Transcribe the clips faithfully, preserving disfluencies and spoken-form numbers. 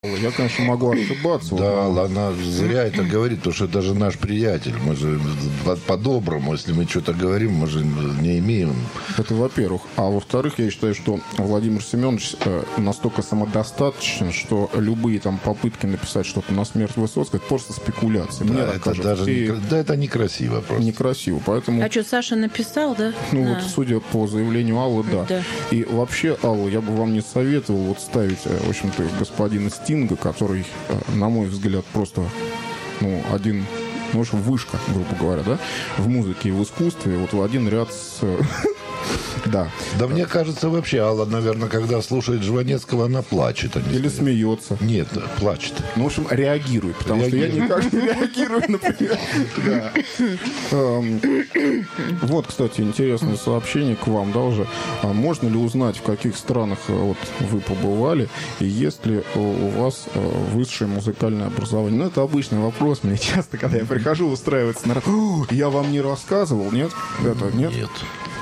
Я, конечно, могу ошибаться. Да, вот, она зря это говорит, потому что это же наш приятель. Мы же по-доброму, если мы что-то говорим, мы же не имеем. Это во-первых. А во-вторых, я считаю, что Владимир Семенович настолько самодостаточен, что любые там попытки написать что-то на смерть Высоцкого, это просто спекуляция. Да, Мне это кажется, даже и... не, да, это некрасиво просто. Некрасиво, поэтому... А что, Саша написал, да? Ну а. вот, судя по заявлению Аллы, да. да. И вообще, Алла, я бы вам не советовал вот ставить, в общем-то, господина Стинга, который, на мой взгляд, просто, ну, один, ну, в общем, вышка, грубо говоря, да, в музыке и в искусстве, вот в один ряд с... Да. Да мне кажется, вообще, Алла, наверное, когда слушает Жванецкого, она плачет. А не Или стоит. смеется. Нет, плачет. Ну, в общем, реагирует, потому Реагирует. что я никак не реагирую, например. Да. Вот, кстати, интересное сообщение к вам, да, уже. Можно ли узнать, в каких странах вот вы побывали, и есть ли у вас высшее музыкальное образование? Ну, это обычный вопрос. Мне часто, когда я прихожу устраиваться на работу, я вам не рассказывал, нет? Это нет? Нет.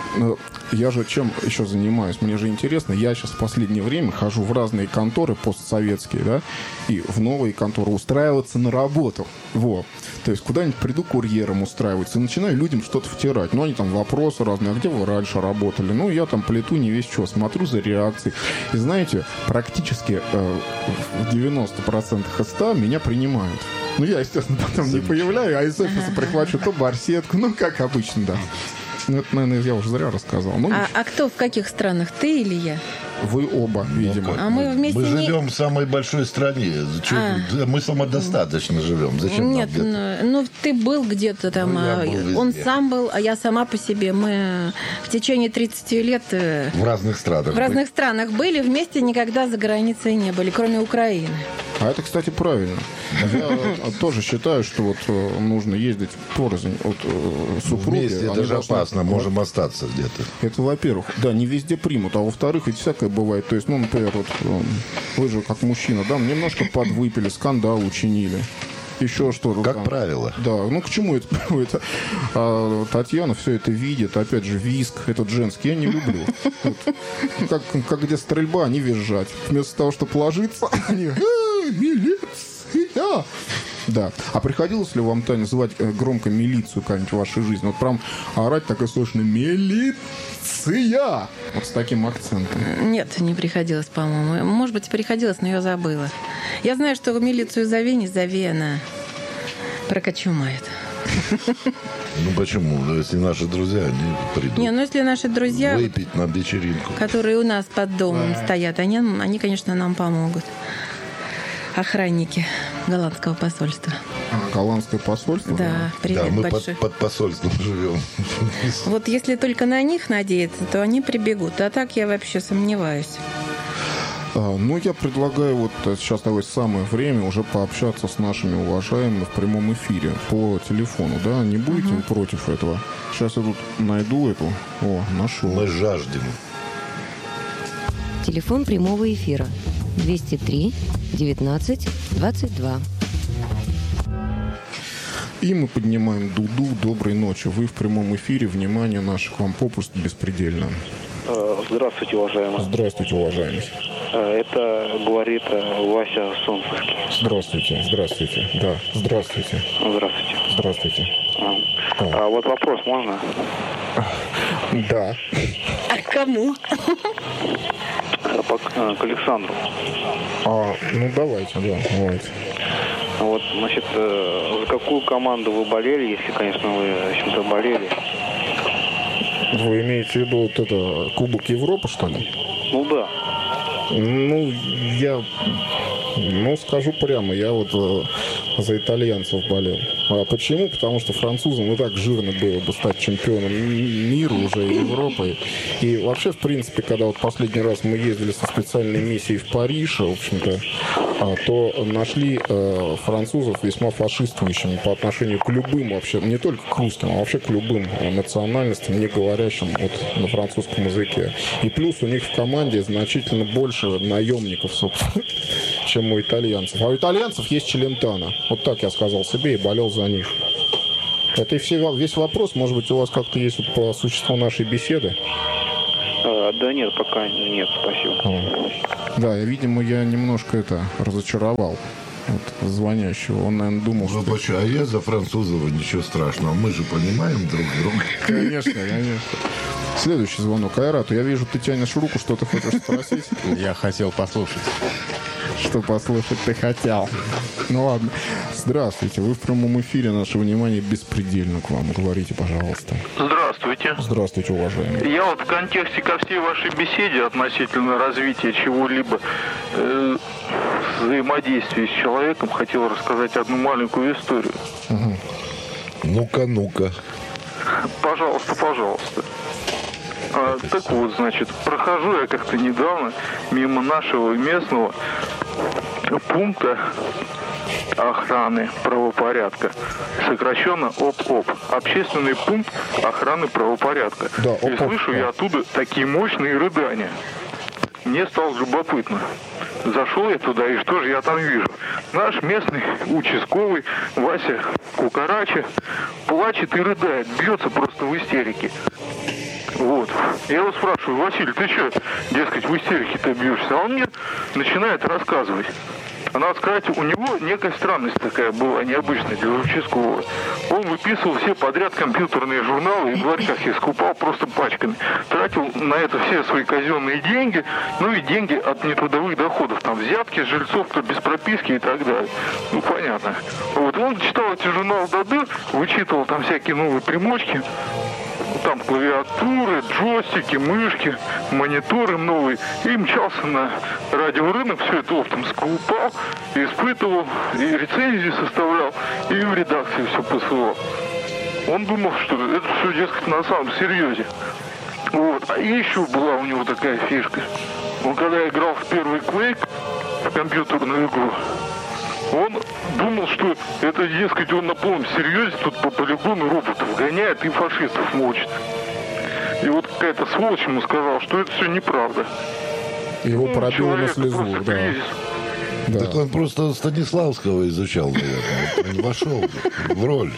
Я же чем еще занимаюсь? Мне же интересно. Я сейчас в последнее время хожу в разные конторы постсоветские, да, и в новые конторы устраиваться на работу. Вот. То есть куда-нибудь приду курьером устраиваться и начинаю людям что-то втирать. Ну, они там вопросы разные. А где вы раньше работали? Ну, я там плету не весь что. Смотрю за реакцией. И знаете, практически э, в девяноста процентах из ста меня принимают. Ну, я, естественно, потом не появляю, а из офиса прихвачу то барсетку. Ну, как обычно, да. Ну, это, наверное, я уже зря рассказал. Ну, а, а кто в каких странах? Ты или я? Вы оба, видимо. А мы вместе Мы не... живем в самой большой стране. А. Мы самодостаточно живем. Зачем Нет, нам где-то? Ну, ты был где-то там. Ну, я был он везде. сам был, а я сама по себе. Мы в течение тридцати лет... В разных странах. В разных странах были, вместе никогда за границей не были, кроме Украины. А это, кстати, правильно. Я тоже считаю, что вот нужно ездить порознь от супруги. Вместе это же опасно, можем остаться где-то. Это, во-первых, да, не везде примут, а во-вторых, ведь всякое бывает. То есть, ну, например, вот вы же как мужчина, да, немножко подвыпили, скандал учинили. Еще что-то. Как там. правило. Да, ну к чему это? это а, Татьяна все это видит. Опять же, визг этот женский я не люблю. Вот. Как, как где стрельба, они визжать. Вместо того, чтобы ложиться, они... Милиция! Да. А приходилось ли вам, Таня, называть громко милицию как-нибудь в вашей жизни? Вот прям орать так и слышно «Милиция!» Вот с таким акцентом. Нет, не приходилось, по-моему. Может быть, приходилось, но я забыла. Я знаю, что милицию зови, не зови, она прокочумает. Ну почему? Если наши друзья, они придут. Не, ну если наши друзья... Выпить на вечеринку. Которые у нас под домом стоят, они, они, конечно, нам помогут. Охранники голландского посольства. А, голландское посольство? Да, привет да, мы большой. Под, под посольством живем. Вот если только на них надеяться, то они прибегут. А так я вообще сомневаюсь. А, ну, я предлагаю вот сейчас давай самое время уже пообщаться с нашими уважаемыми в прямом эфире по телефону, да? Не будете uh-huh. против этого? Сейчас я тут найду эту. О, нашел. Мы жаждем. Телефон прямого эфира двести три девятнадцать двадцать два. И мы поднимаем дуду. Доброй ночи. Вы в прямом эфире. Внимание наше к вам попросту беспредельно. Здравствуйте, уважаемый. Здравствуйте, уважаемый. Это говорит Вася Солнцевский. Здравствуйте, здравствуйте. Да, здравствуйте. Здравствуйте. Здравствуйте. А, а вот вопрос можно? Да. А кому? К Александру. А, ну давайте, да, давайте. Вот, значит, за какую команду вы болели, если, конечно, вы чем-то болели? Вы имеете в виду вот это Кубок Европы, что ли? Ну да. Ну, я, ну, скажу прямо, я вот э, за итальянцев болел. А почему? Потому что французам и так жирно было бы стать чемпионом мира уже и Европы. И вообще, в принципе, когда вот последний раз мы ездили со специальной миссией в Париж, в общем-то, а, то нашли э, французов весьма фашистующими по отношению к любым вообще, не только к русским, а вообще к любым национальностям, не говорящим вот на французском языке. И плюс у них в команде значительно больше наемников, собственно, чем у итальянцев. А у итальянцев есть Челентано. Вот так я сказал себе и болел за них. Это и все, весь вопрос. Может быть, у вас как-то есть вот по существу нашей беседы? А, да нет, пока нет, спасибо. А. Да, я, видимо, я немножко это разочаровал вот, звонящего. Он, наверное, думал, ну, что... почему? А я за французов, ничего страшного. Мы же понимаем друг друга. Конечно, конечно. Следующий звонок. Айрату, я вижу, ты тянешь руку, что ты хочешь спросить? Я хотел послушать. Что послушать ты хотел? Ну ладно. Здравствуйте, вы в прямом эфире. Наше внимание беспредельно к вам. Говорите, пожалуйста. Здравствуйте. Здравствуйте, уважаемый. Я вот в контексте ко всей вашей беседе относительно развития чего-либо э, взаимодействия с человеком хотел рассказать одну маленькую историю. Угу. Ну-ка, ну-ка. Пожалуйста, пожалуйста. А, так вот, значит, прохожу я как-то недавно мимо нашего местного пункта охраны правопорядка. Сокращенно ОП-ОП. Общественный пункт охраны правопорядка. Да, и слышу я оттуда такие мощные рыдания. Мне стало любопытно. Зашел я туда, и что же я там вижу? Наш местный участковый Вася Кукарача плачет и рыдает, бьется просто в истерике. Вот. Я его спрашиваю: Василий, ты что, дескать, в истерике-то бьешься? А он мне начинает рассказывать. А надо сказать, у него некая странность такая была, необычная для участкового. Он выписывал все подряд компьютерные журналы и в ларьках их скупал просто пачками. Тратил на это все свои казенные деньги, ну и деньги от нетрудовых доходов. Там взятки с жильцов, кто без прописки и так далее. Ну, понятно. Вот. Он читал эти журналы до дыр, вычитывал там всякие новые примочки. Там клавиатуры, джойстики, мышки, мониторы новые. И мчался на радиорынок, все это оптом скупал, испытывал, и рецензии составлял, и в редакции все посылал. Он думал, что это все, дескать, на самом серьезе. Вот. А еще была у него такая фишка. Он когда играл в первый Quake, в компьютерную игру, он думал, что это, дескать, он на полном серьезе тут по полигону роботов гоняет и фашистов мочит. И вот какая-то сволочь ему сказала, что это все неправда. Его ну, пробило на слезу, да. да. Так он просто Станиславского изучал, наверное. Он вошел в роль.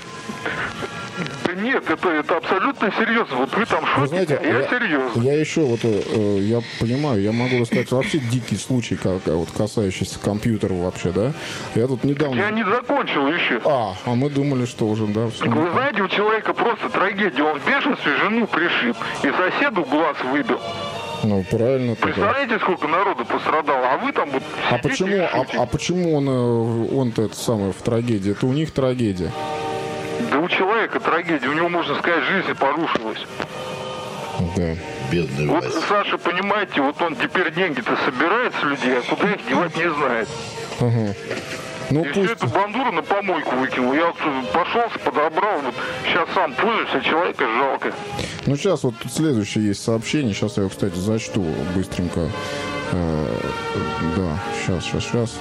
Да нет, это, это абсолютно серьезно. Вот вы там шутите, знаете, а я, я серьезно. Я еще вот, э, я понимаю, я могу рассказать вообще дикий случай, как, вот, касающийся компьютера вообще, да? Я тут недавно... Я не закончил еще. А, а мы думали, что уже, да, все. Так вы знаете, у человека просто трагедия. Он в бешенстве жену пришиб и соседу глаз выбил. Ну, правильно. Представляете, тогда. сколько народу пострадало, а вы там вот а почему, а, а почему он, он-то это самое в трагедии? Это у них трагедия. Да у человека трагедия, у него, можно сказать, жизнь порушилась. Да. Бедный Вот, Вася. Саша, понимаете, вот он теперь деньги-то собирает с людей, а куда их девать не знает. Ага. Ну, и пусть... всю эту бандуру на помойку выкинул. Я вот пошел, подобрал, вот сейчас сам пользуюсь, а человека жалко. Ну, сейчас вот тут следующее есть сообщение. Сейчас я его, кстати, зачту быстренько. Э, да, сейчас, сейчас, сейчас.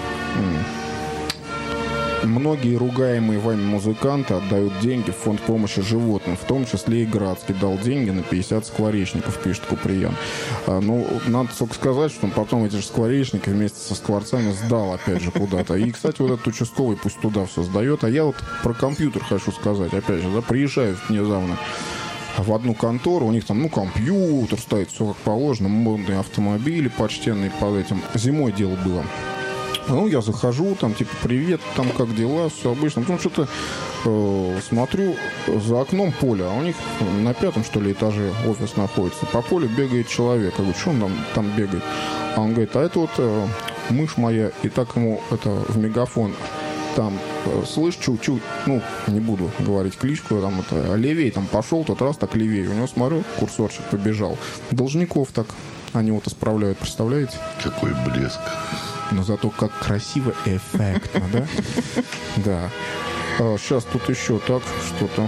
Многие ругаемые вами музыканты отдают деньги в фонд помощи животным, в том числе и Градский дал деньги на пятьдесят скворечников, пишет Куприян. А, ну, надо только сказать, что он потом эти же скворечники вместе со скворцами сдал опять же куда-то. И, кстати, вот этот участковый пусть туда все сдает. А я вот про компьютер хочу сказать, опять же, да, приезжаю недавно в одну контору, у них там, ну, компьютер стоит, все как положено, модные автомобили почтенные под этим. Зимой дело было. Ну, я захожу, там, типа, привет, там, как дела, все обычно. Потом что-то э, смотрю, за окном поле, а у них на пятом, что ли, этаже офис находится. По полю бегает человек. Я говорю, что он там, там бегает? А он говорит, а это вот э, мышь моя. И так ему это в мегафон там, э, слышь, чуть-чуть, ну, не буду говорить кличку, там, это, левей там пошел, тот раз так левее. У него, смотрю, курсорчик побежал. Должников так они вот исправляют, представляете? Какой блеск. Но зато как красиво и эффектно, да? Да. А, сейчас тут еще так что-то.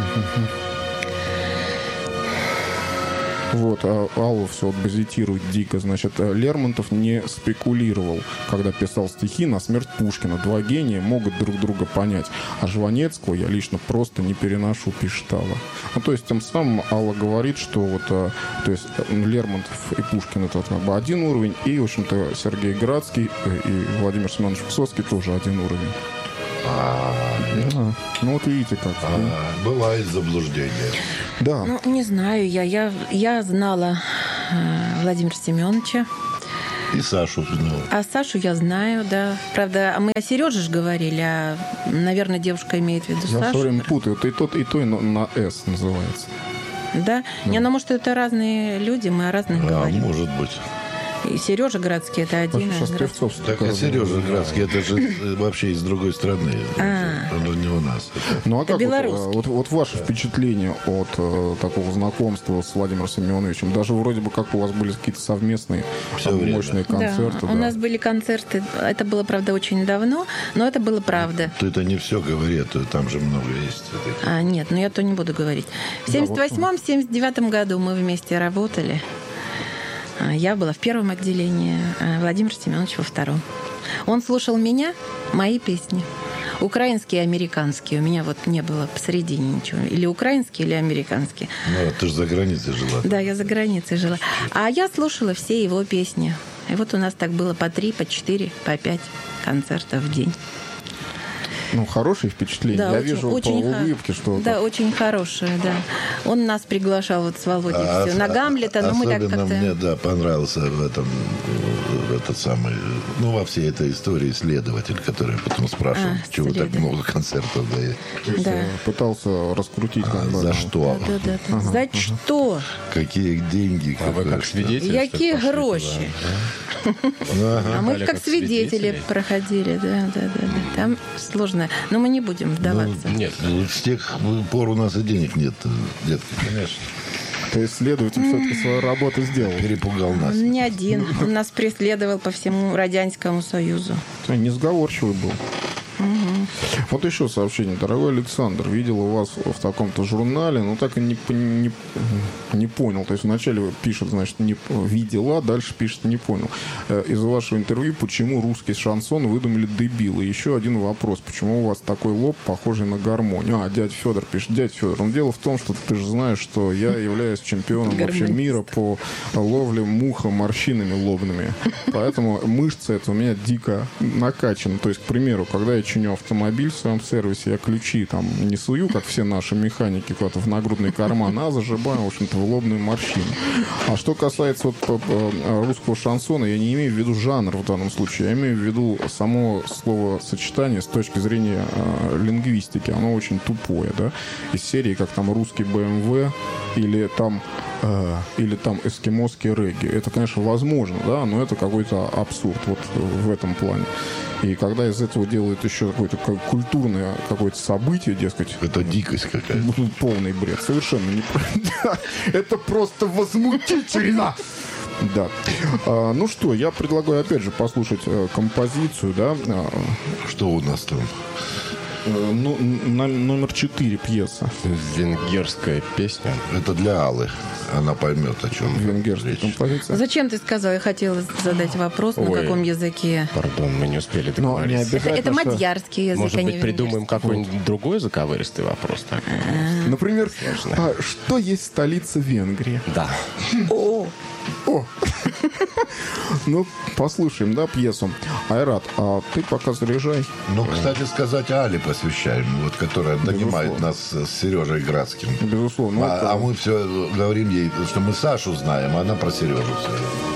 Вот, а Алла все вот газетирует дико. Значит, Лермонтов не спекулировал, когда писал стихи на смерть Пушкина. Два гения могут друг друга понять. А Жванецкого я лично просто не переношу, пишет Алла. Ну, то есть, тем самым Алла говорит, что вот, а, то есть, Лермонтов и Пушкин это как бы один уровень, и, в общем-то, Сергей Градский и Владимир Семенович Высоцкий тоже один уровень. А, да. Ну вот видите как. А, да. Бывает заблуждение. Да. Ну, не знаю я. Я, я знала э, Владимира Семеновича. И Сашу знал. А Сашу я знаю, да. Правда, мы о Сереже же говорили, а, наверное, девушка имеет в виду Я все Сашу. время путаю. И тот, и то, и на «С» называется. Да? Не, ну, может, это разные люди, мы о разных А, говорим. может быть. И Сережа Градский это один. Сейчас а Градский- певцов Так, а Сережа Градский, это же э, вообще из другой страны. А. Он же не у нас. Ну а Это как вот, белорусский. э, вот, вот ваше впечатление от э, такого знакомства с Владимиром Семеновичем? Даже вроде бы как у вас были какие-то совместные Всё там, время. мощные Да, концерты. у да. нас были концерты. Это было, правда, очень давно, но это было правда. Ты это не все говори, а то там же много есть. этих. А, нет, ну я то не буду говорить. В семьдесят восьмом — семьдесят девятом году мы вместе работали. А, Я была в первом отделении, а Владимир Семенович во втором. Он слушал меня, мои песни. Украинские и американские. У меня вот не было посередине ничего. Или украинские, или американские. Ну, ты же за границей жила. Да, я за границей жила. А я слушала все его песни. И вот у нас так было по три, по четыре, по пять концертов в день. Ну, хорошие впечатления. Да, Я очень- вижу очень по ха- улыбке, что... Да, очень хорошие, да. Он нас приглашал вот с Володей А, все, на а- Гамлета, но мы так особенно как-то... мне, да, понравился в этом, э, этот самый, ну, во всей этой истории следователь, который потом спрашивал, А, чего так следователь. много концертов дает. То есть, Да. э, пытался раскрутить. А как бы, за ну, что? Да, да, да. За что? Какие деньги? А вы какое как что? свидетель? Какие что ли, пошли гроши? Ага. А мы Попали как как свидетели свидетели. проходили, да, да, да, да. Там сложно. Но мы не будем вдаваться. Нет, Ну, с тех пор у нас и денег нет, детки. Конечно. То есть следователь все-таки свою работу сделал. Перепугал нас. Он не один. Он нас преследовал по всему Радянскому Союзу. Несговорчивый был. Вот еще сообщение. Дорогой Александр, видел у вас в таком-то журнале, но так и не, пон- не, не понял. То есть вначале пишет, значит, не видела, дальше пишет не понял. Э, Из вашего интервью, почему русский шансон выдумали дебилы? Еще один вопрос. Почему у вас такой лоб, похожий на гармонию? А, дядя Федор пишет. Дядя Федор, ну дело в том, что ты же знаешь, что я являюсь чемпионом вообще Гармонист. мира по ловле муха морщинами лобными. Поэтому мышцы это у меня дико накачаны. То есть, к примеру, когда я чиню автомобиль в своем сервисе, я ключи там не сую, как все наши механики, куда-то в нагрудный карман, а зажимаю, в общем-то, в лобную морщину. А что касается вот по- по- русского шансона, я не имею в виду жанр в данном случае, я имею в виду само словосочетание с точки зрения э, лингвистики. Оно очень тупое, да? Из серии, как там русский бэ эм вэ или там э, или там эскимосский регги. Это, конечно, возможно, да, но это какой-то абсурд вот в этом плане. И когда из этого делают еще какое-то как культурное какое-то событие, дескать, Это дикость какая-то. ну, полный бред, совершенно не это просто возмутительно. Да. А, ну что, я предлагаю опять же послушать э, композицию, да, а, Что у нас там? э, ну, на- номер четыре пьеса. венгерская песня. Это для Аллы. Она поймет, о чем Венгерская речь. композиция. Зачем ты сказал? Я хотела задать вопрос, на Ой. каком языке. Пардон, мы не успели Но не договориться. обязательно, Это что- мадьярский язык, Может а не быть, придумаем венгерский. какой-нибудь другой заковыристый вопрос? Так? Например, а, что есть столица Венгрии? Да. О, О! Ну, послушаем, да, пьесу. Айрат, а ты пока заряжай. Ну, кстати сказать, Али посвящаем, вот, которая донимает нас с Сережей Градским. Безусловно. А, Вот, а мы все говорим ей, что мы Сашу знаем, а она про Сережу все.